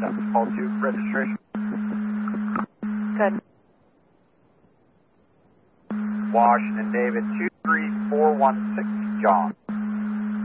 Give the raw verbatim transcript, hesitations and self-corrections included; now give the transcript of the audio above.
That's call two, registration. Good. Washington David two three four one six, John.